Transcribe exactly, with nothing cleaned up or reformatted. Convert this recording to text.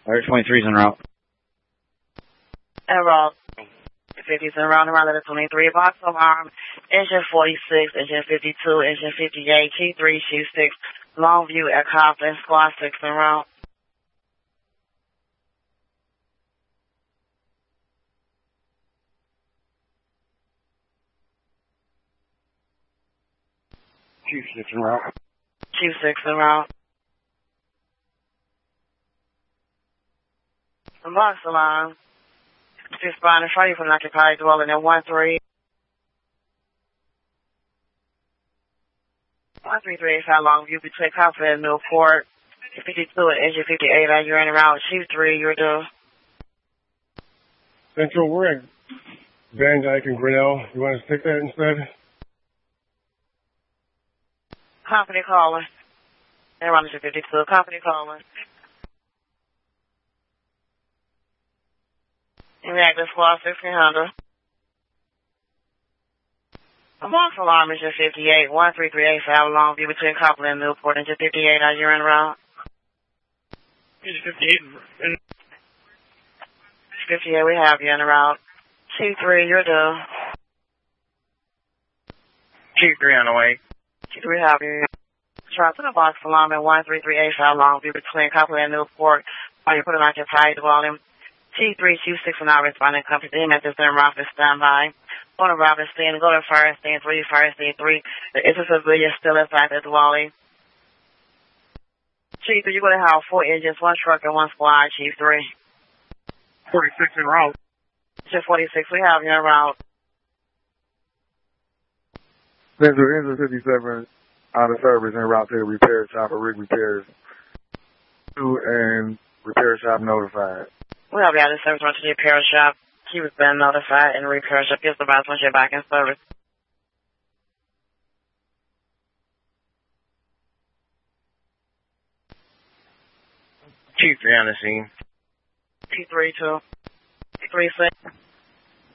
Fire twenty-three's en route. En route. fifty's en route, around letter twenty-three. Box alarm. Engine forty-six, engine fifty-two, engine fifty-eight, T three, T six, Longview at Coughlin, squad six en route. Chief six en route. Chief six en route. Box alarm. Six spot in front of you from an occupied dwelling at one three. one three three eight five Longview between Coughlin and Newport. fifty-two and engine fifty-eight as you're in and out. Chief three, you're due. Central, we're at Van Dyke and Grinnell. You want us to take that instead? Company calling. They're on engine fifty-two. Company calling. Inactive squad sixteen hundred. A box alarm engine fifty-eight, one three three eight five Longview between Coughlin and Newport. Engine fifty-eight as you're in and out. Engine fifty-eight. fifty-eight, we have you in and out. T three, you're due. T three on the way. T three, have you. Try to the box alarm at one three three eight five Longview between Coughlin and Newport. While you put it on your tie dwelling. T three, Q six, and now responding company to him at this in Rockford standby. On a Robert stand, go to fire stand three, fire stand three. The is a civilian still inside the dwelling. Chief three, you're going to have four engines, one truck, and one squad, Chief three. forty-six en route. Chief forty-six, we have you en route. Central Engine fifty-seven out of service en route to the repair shop or rig repairs. Two and repair shop notified. We have you out of service, run to the repair shop. He was been notified and the repair shop gives the box once you're back in service. T three on the scene. T three, two. T three, six.